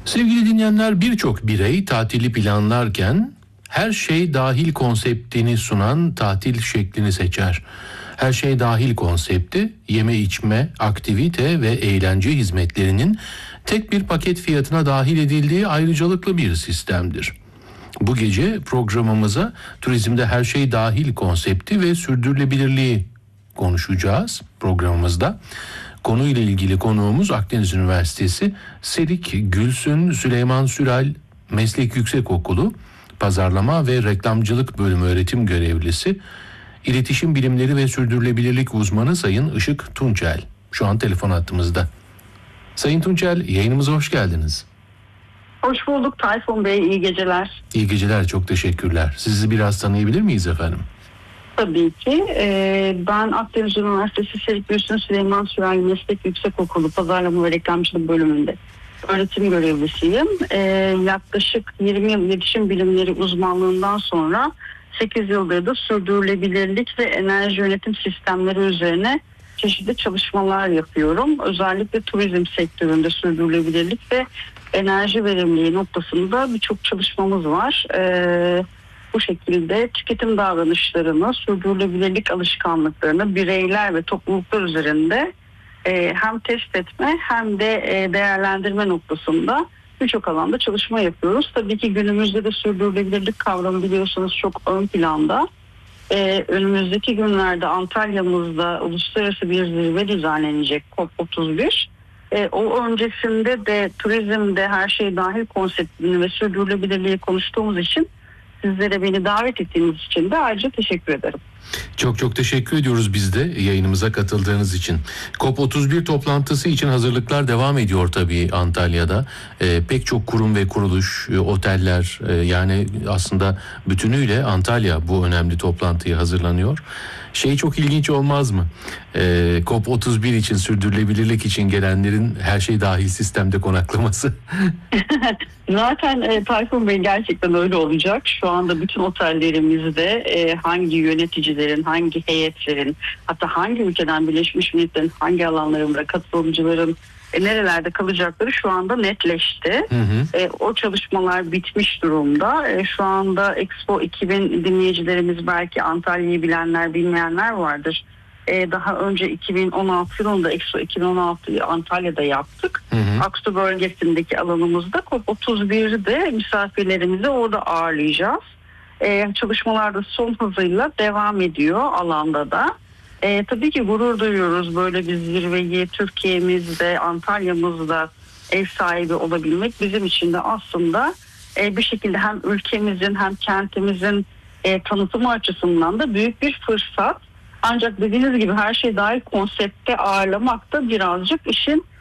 Sevgili dinleyenler, birçok birey tatili planlarken her şey dahil konseptini sunan tatil şeklini seçer. Her şey dahil konsepti, yeme içme, aktivite ve eğlence hizmetlerinin tek bir paket fiyatına dahil edildiği ayrıcalıklı bir sistemdir. Bu gece programımıza turizmde her şey dahil konsepti ve sürdürülebilirliği konuşacağız programımızda. Konuyla ilgili konuğumuz Akdeniz Üniversitesi Serik Gülsün Süleyman Sürel Meslek Yüksekokulu Pazarlama ve Reklamcılık Bölümü öğretim görevlisi, İletişim Bilimleri ve Sürdürülebilirlik uzmanı Sayın Işık Tunçel. Şu an telefon hattımızda. Sayın Tunçel, yayınımıza hoş geldiniz. Hoş bulduk Tayfun Bey, iyi geceler. İyi geceler, çok teşekkürler. Sizi biraz tanıyabilir miyiz efendim? Tabii ki. Ben Akdeniz Üniversitesi Serik Gülsün Süleyman Sürel Meslek Yüksekokulu Pazarlama ve Reklamcılık Bölümünde öğretim görevlisiyim. Yaklaşık 20 yıl iletişim bilimleri uzmanlığından sonra 8 yıldır da sürdürülebilirlik ve enerji yönetim sistemleri üzerine çeşitli çalışmalar yapıyorum. Özellikle turizm sektöründe sürdürülebilirlik ve enerji verimliliği noktasında birçok çalışmamız var. Bu şekilde tüketim davranışlarını, sürdürülebilirlik alışkanlıklarını bireyler ve topluluklar üzerinde hem test etme hem de değerlendirme noktasında birçok alanda çalışma yapıyoruz. Tabii ki günümüzde de sürdürülebilirlik kavramı biliyorsunuz çok ön planda. Önümüzdeki günlerde Antalya'mızda uluslararası bir zirve düzenlenecek COP31. O öncesinde de turizmde her şey dahil konseptini ve sürdürülebilirliği konuştuğumuz için sizlere beni davet ettiğiniz için de ayrıca teşekkür ederim. Çok çok teşekkür ediyoruz biz de yayınımıza katıldığınız için. COP31 toplantısı için hazırlıklar devam ediyor tabii Antalya'da. Pek çok kurum ve kuruluş, oteller, yani aslında bütünüyle Antalya bu önemli toplantıya hazırlanıyor. Çok ilginç olmaz mı? COP31 için, sürdürülebilirlik için gelenlerin her şey dahil sistemde konaklaması. Zaten Tayfun Bey gerçekten öyle olacak. Şu anda bütün otellerimizde hangi yöneticilerin, hangi heyetlerin, hatta hangi ülkeden Birleşmiş Milletler'in hangi alanlarında katılımcıların nerelerde kalacakları şu anda netleşti. O çalışmalar bitmiş durumda. Şu anda Expo 2000 dinleyicilerimiz belki Antalya'yı bilenler bilmeyenler vardır. Daha önce 2016 yılında Expo 2016'yı Antalya'da yaptık. Aksu bölgesindeki alanımızda COP31'de misafirlerimizi orada ağırlayacağız. Çalışmalar da son hızıyla devam ediyor alanda da. Tabii ki gurur duyuyoruz böyle bir zirveyi Türkiye'mizde, Antalya'mızda ev sahibi olabilmek bizim için de aslında bir şekilde hem ülkemizin hem kentimizin tanıtımı açısından da büyük bir fırsat. Ancak dediğiniz gibi her şey dahil konsepte ağırlamak da birazcık işin